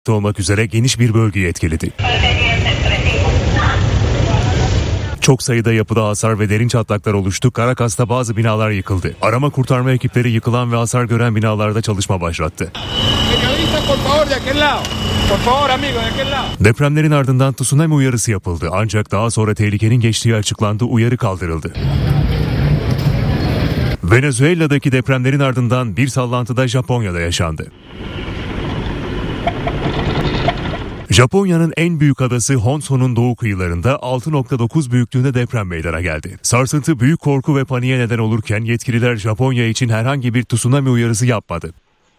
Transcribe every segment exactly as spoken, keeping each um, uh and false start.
olmak üzere geniş bir bölgeyi etkiledi. Çok sayıda yapıda hasar ve derin çatlaklar oluştu. Caracas'ta bazı binalar yıkıldı. Arama kurtarma ekipleri yıkılan ve hasar gören binalarda çalışma başlattı. Depremlerin ardından tsunami uyarısı yapıldı. Ancak daha sonra tehlikenin geçtiği açıklandı, uyarı kaldırıldı. Venezuela'daki depremlerin ardından bir sallantıda Japonya'da yaşandı. Japonya'nın en büyük adası Honson'un doğu kıyılarında altı nokta dokuz büyüklüğünde deprem meydana geldi. Sarsıntı büyük korku ve paniğe neden olurken yetkililer Japonya için herhangi bir tsunami uyarısı yapmadı.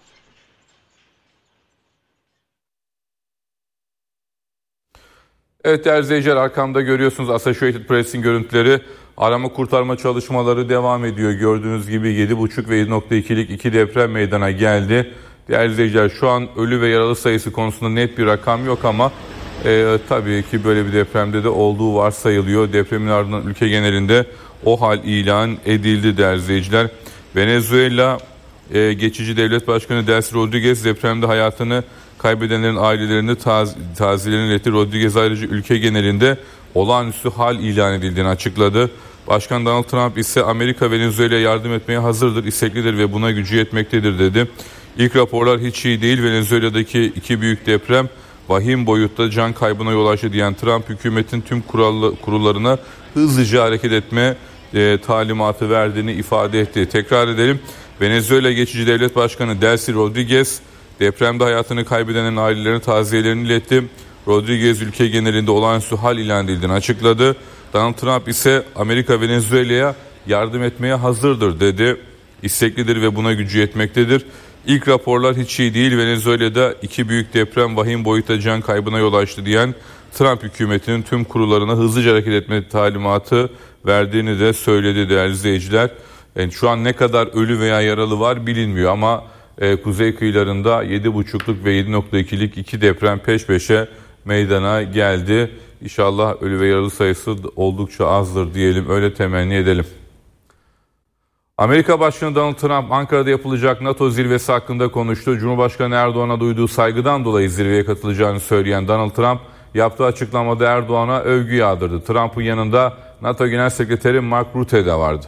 Evet değerli izleyiciler, arkamda görüyorsunuz Associated Press'in görüntüleri. Arama kurtarma çalışmaları devam ediyor. Gördüğünüz gibi yedi buçuk ve yedi nokta ikilik iki deprem meydana geldi. Değerli izleyiciler, şu an ölü ve yaralı sayısı konusunda net bir rakam yok ama e, tabii ki böyle bir depremde de olduğu varsayılıyor. Depremin ardından ülke genelinde o hal ilan edildi değerli izleyiciler. Venezuela e, geçici devlet başkanı Delcy Rodriguez depremde hayatını kaybedenlerin ailelerine taz, taziyelerini iletti. Rodriguez ayrıca ülke genelinde olağanüstü hal ilan edildiğini açıkladı. Başkan Donald Trump ise Amerika Venezuela'ya yardım etmeye hazırdır, isteklidir ve buna gücü yetmektedir dedi. İlk raporlar hiç iyi değil. Venezuela'daki iki büyük deprem vahim boyutta can kaybına yol açtı diyen Trump, hükümetin tüm kurallı, kurullarına hızlıca hareket etme e, talimatı verdiğini ifade etti. Tekrar edelim. Venezuela geçici devlet başkanı Delcy Rodriguez depremde hayatını kaybedenlerin ailelerine taziyelerini iletti. Rodriguez ülke genelinde olağanüstü hal ilan edildiğini açıkladı. Donald Trump ise Amerika Venezuela'ya yardım etmeye hazırdır dedi. İsteklidir ve buna gücü yetmektedir. İlk raporlar hiç iyi değil. Venezuela'da iki büyük deprem vahim boyutta can kaybına yol açtı diyen Trump hükümetinin tüm kurullarına hızlıca hareket etme talimatı verdiğini de söyledi değerli izleyiciler. Yani şu an ne kadar ölü veya yaralı var bilinmiyor ama e, kuzey kıyılarında yedi buçukluk ve yedi nokta ikilik iki deprem peş peşe meydana geldi. İnşallah ölü ve yaralı sayısı oldukça azdır diyelim, öyle temenni edelim. Amerika Başkanı Donald Trump Ankara'da yapılacak NATO zirvesi hakkında konuştu. Cumhurbaşkanı Erdoğan'a duyduğu saygıdan dolayı zirveye katılacağını söyleyen Donald Trump yaptığı açıklamada Erdoğan'a övgü yağdırdı. Trump'ın yanında NATO Genel Sekreteri Mark Rutte de vardı.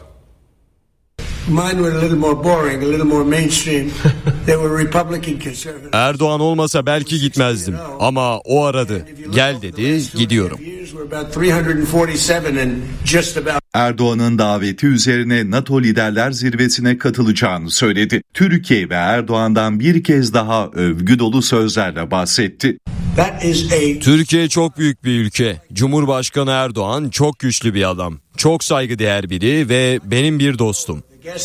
Erdoğan olmasa belki gitmezdim ama o aradı. Gel dedi, gidiyorum. Erdoğan'ın daveti üzerine NATO Liderler Zirvesi'ne katılacağını söyledi. Türkiye ve Erdoğan'dan bir kez daha övgü dolu sözlerle bahsetti. Türkiye çok büyük bir ülke. Cumhurbaşkanı Erdoğan çok güçlü bir adam. Çok saygıdeğer biri ve benim bir dostum.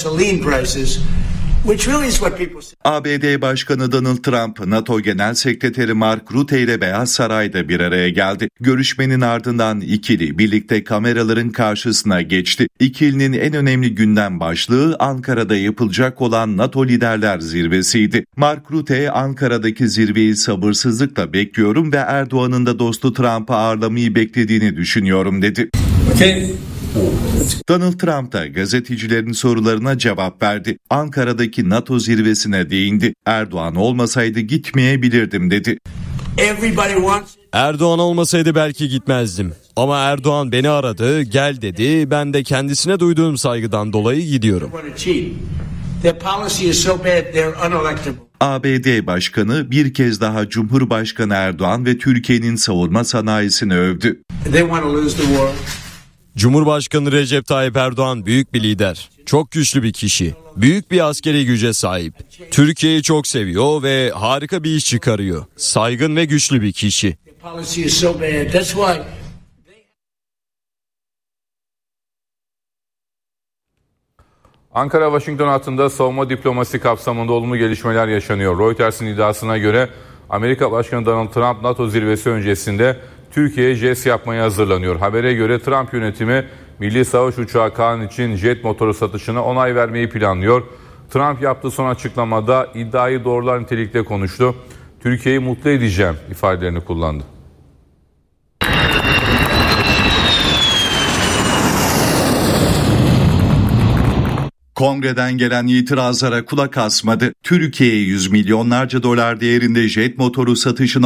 A B D Başkanı Donald Trump, NATO Genel Sekreteri Mark Rutte ile Beyaz Saray'da bir araya geldi. Görüşmenin ardından ikili birlikte kameraların karşısına geçti. İkilinin en önemli gündem başlığı Ankara'da yapılacak olan NATO Liderler Zirvesi'ydi. Mark Rutte, Ankara'daki zirveyi sabırsızlıkla bekliyorum ve Erdoğan'ın da dostu Trump'ı ağırlamayı beklediğini düşünüyorum dedi. Okay. Donald Trump da gazetecilerin sorularına cevap verdi. Ankara'daki NATO zirvesine değindi. Erdoğan olmasaydı gitmeyebilirdim dedi. Erdoğan olmasaydı belki gitmezdim. Ama Erdoğan beni aradı, gel dedi. Ben de kendisine duyduğum saygıdan dolayı gidiyorum. A B D Başkanı bir kez daha Cumhurbaşkanı Erdoğan ve Türkiye'nin savunma sanayisini övdü. Cumhurbaşkanı Recep Tayyip Erdoğan büyük bir lider, çok güçlü bir kişi, büyük bir askeri güce sahip. Türkiye'yi çok seviyor ve harika bir iş çıkarıyor. Saygın ve güçlü bir kişi. Ankara-Washington hattında savunma diplomasi kapsamında olumlu gelişmeler yaşanıyor. Reuters'in iddiasına göre Amerika Başkanı Donald Trump NATO zirvesi öncesinde Türkiye'ye jest yapmaya hazırlanıyor. Habere göre Trump yönetimi milli savaş uçağı Kaan için jet motoru satışına onay vermeyi planlıyor. Trump yaptığı son açıklamada iddiayı doğrular nitelikte konuştu. Türkiye'yi mutlu edeceğim ifadelerini kullandı. Kongreden gelen itirazlara kulak asmadı. Türkiye'ye yüz milyonlarca dolar değerinde jet motoru satışına